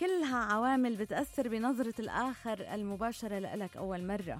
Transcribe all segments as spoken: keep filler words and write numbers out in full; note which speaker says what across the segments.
Speaker 1: كلها عوامل بتأثر بنظرة الآخر المباشرة لك أول مرة.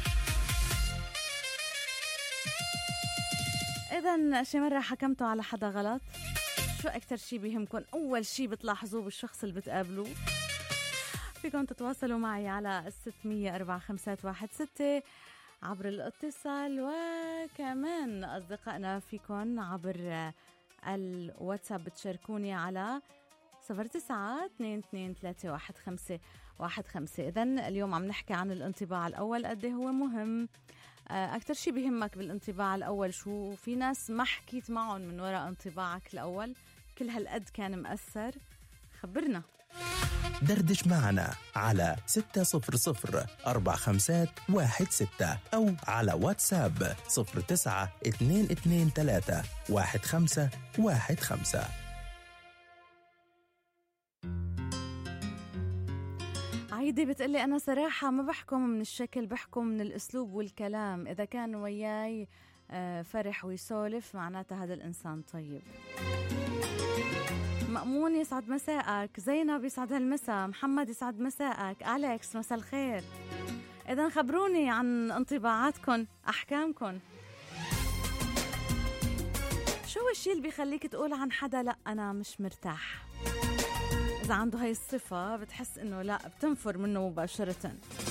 Speaker 1: إذن شي مرة حكمتوا على حدا غلط؟ شو أكتر شي بيهمكن؟ أول شي بتلاحظوه بالشخص اللي بتقابلوه؟ فيكم تتواصلوا معي على ستمية أربعة خمسة واحد ستة عبر الاتصال، وكمان أصدقائنا فيكم عبر الواتساب بتشاركوني على صفر تسعة اثنين اثنين ثلاثة واحد خمسة واحد خمسة. إذن اليوم عم نحكي عن الانطباع الأول، قد هو مهم، أكتر شي بيهمك بالانطباع الأول شو؟ في ناس ما حكيت معهم من وراء انطباعك الأول كل هالقد كان مأثر؟ خبرنا.
Speaker 2: دردش معنا على ستة صفر صفر أربع خمسات واحد ستة أو على واتساب صفر تسعة اثنين اثنين ثلاثة واحد خمسة واحد خمسة.
Speaker 1: عايدة بتقلي أنا صراحة ما بحكم من الشكل، بحكم من الأسلوب والكلام. إذا كان وياي فرح ويسولف معناته هذا الإنسان طيب. مأمون يسعد مساءك، زينب يسعد هالمساء، محمد يسعد مساءك، أليكس مساء الخير. إذن خبروني عن انطباعاتكم، أحكامكم. شو الشيء اللي بيخليك تقول عن حدا لا أنا مش مرتاح؟ إذا عنده هاي الصفة بتحس إنه لا بتنفر منه مباشرة.